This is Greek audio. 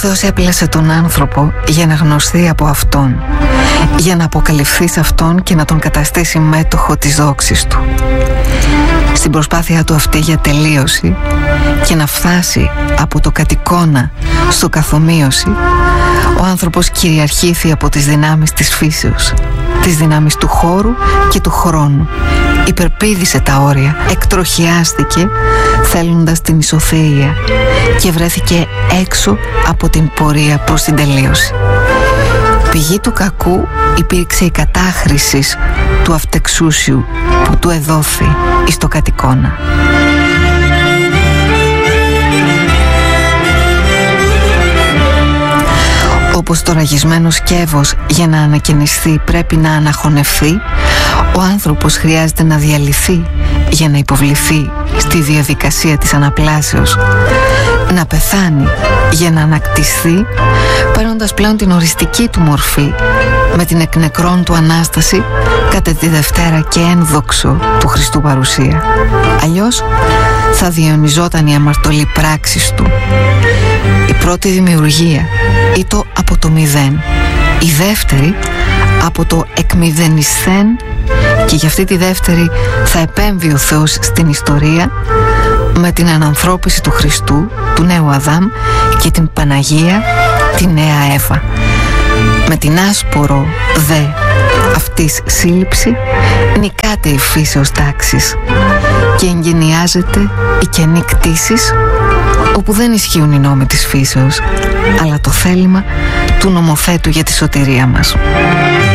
Θεός έπλασε τον άνθρωπο για να γνωστεί από Αυτόν, για να αποκαλυφθεί σε Αυτόν και να τον καταστήσει μέτοχο της δόξης Του. Στην προσπάθεια Του αυτή για τελείωση και να φτάσει από το κατ' στο καθομοίωση, ο άνθρωπος κυριαρχήθη από τις δυνάμεις της φύσεως, τις δυνάμεις του χώρου και του χρόνου. Υπερπήδησε τα όρια, εκτροχιάστηκε θέλοντας την ισοθεία και βρέθηκε έξω από την πορεία προς την τελείωση. Πηγή του κακού υπήρξε η κατάχρηση του αυτεξούσιου που του εδόθη εις το κατ' εικόνα. Όπως το ραγισμένο σκεύος για να ανακαινιστεί πρέπει να αναχωνευθεί, ο άνθρωπος χρειάζεται να διαλυθεί για να υποβληθεί στη διαδικασία της αναπλάσεως, να πεθάνει για να ανακτηθεί, παίρνοντας πλέον την οριστική του μορφή με την εκ νεκρών του Ανάσταση κατά τη Δευτέρα και ένδοξο του Χριστού παρουσία. Αλλιώς θα διαιωνιζόταν η αμαρτωλή πράξης του. Η πρώτη δημιουργία ήτο από το μηδέν, η δεύτερη από το εκμηδενισθέν, και για αυτή τη δεύτερη θα επέμβει ο Θεός στην ιστορία με την ανανθρώπιση του Χριστού, του νέου Αδάμ, και την Παναγία, τη νέα Εύα. Με την άσπορο δε αυτής σύλληψη νικάται η φύσεως τάξης και εγγενιάζεται η καινή κτήσης, όπου δεν ισχύουν οι νόμοι της φύσεως, αλλά το θέλημα του νομοθέτου για τη σωτηρία μας.